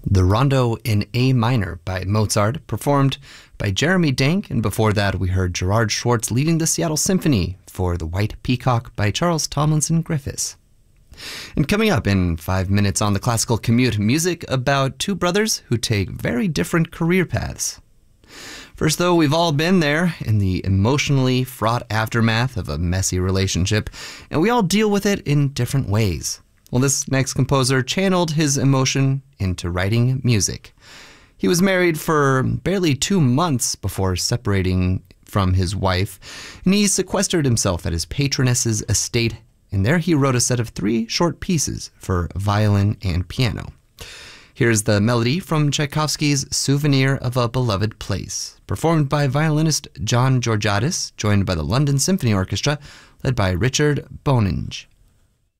The Rondo in A minor by Mozart, performed by Jeremy Denk, and before that we heard Gerard Schwartz leading the Seattle Symphony for The White Peacock by Charles Tomlinson Griffiths. And coming up in 5 minutes on the Classical Commute, music about two brothers who take very different career paths. First, though, we've all been there in the emotionally fraught aftermath of a messy relationship, and we all deal with it in different ways. Well, this next composer channeled his emotion into writing music. He was married for barely 2 months before separating from his wife, and he sequestered himself at his patroness's estate, and there he wrote a set of 3 short pieces for violin and piano. Here's the melody from Tchaikovsky's Souvenir of a Beloved Place, performed by violinist John Georgiadis, joined by the London Symphony Orchestra, led by Richard Boninge.